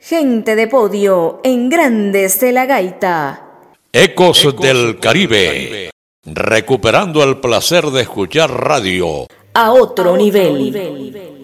Gente de podio en Grandes de la Gaita. Ecos del Caribe. Recuperando el placer de escuchar radio A otro nivel.